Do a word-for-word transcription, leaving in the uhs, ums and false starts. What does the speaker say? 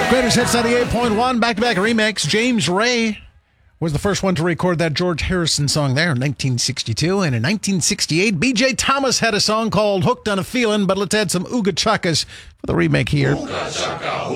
Greatest Hits ninety-eight point one, back-to-back remix. James Ray was the first one to record that George Harrison song there in nineteen sixty-two. And in nineteen sixty-eight, B J Thomas had a song called Hooked on a Feelin', but let's add some Ooga Chakas for the remake here. Ooga Chaka.